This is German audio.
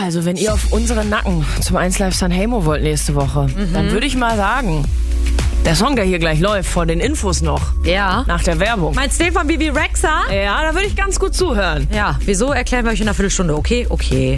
Also wenn ihr auf unseren Nacken zum 1 Live Sanremo wollt nächste Woche, dann würde ich mal sagen, der Song, der hier gleich läuft, vor den Infos noch. Ja. Nach der Werbung. Meinst du den von Bibi Rexha? Ja, da würde ich ganz gut zuhören. Ja, wieso erklären wir euch in einer Viertelstunde? Okay.